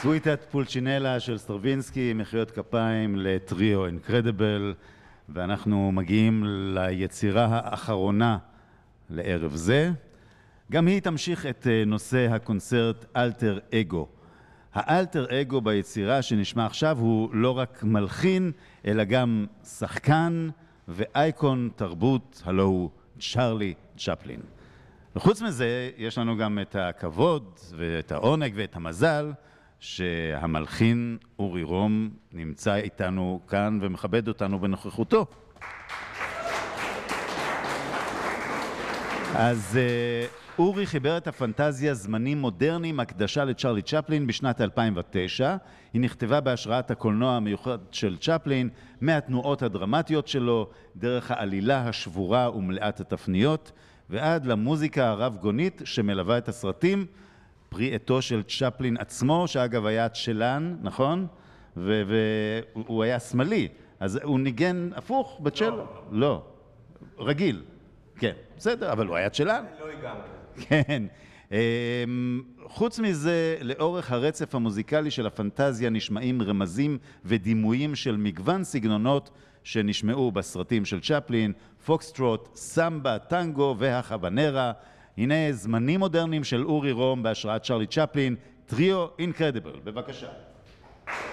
סוויטת פולצ'ינלה של סטרווינסקי, מחיאות כפיים לטריו אינקרדיבל, ואנחנו מגיעים ליצירה האחרונה לערב זה. גם היא תמשיך את נושא הקונצרט אלטר אגו. האלטר אגו ביצירה שנשמע עכשיו הוא לא רק מלחין, אלא גם שחקן ואייקון תרבות, הלא הוא צ'רלי צ'פלין. וחוץ מזה, יש לנו גם את הכבוד ואת העונג ואת המזל שהמלחין אורי רום נמצא איתנו כאן ומכבד אותנו בנוכחותו. אז אורי חיבר את הפנטזיה זמנים מודרניים, הקדשה לצ'רלי צ'פלין בשנת 2009. היא נכתבה בהשראת הקולנוע המיוחד של צ'פלין, מהתנועות הדרמטיות שלו, דרך העלילה השבורה ומלאת התפניות, ועד למוזיקה הרב-גונית שמלווה את הסרטים, פרי עטו של צ'פלין עצמו, שאגב היה צ'לן, נכון? והוא היה שמאלי, אז הוא ניגן הפוך בצ'לו? לא. רגיל. כן, בסדר, אבל הוא היה צ'לן. לא הגענו. כן. חוץ מזה, לאורך הרצף המוזיקלי של הפנטזיה נשמעים רמזים ודימויים של מגוון סגנונות שנשמעו בסרטים של צ'פלין, פוקסטרוט, סמבה, טנגו והחבנרה. הנה זמנים מודרניים של אורי רום בהשראת צ'רלי צ'פלין, טריו אינקרדיבל. בבקשה.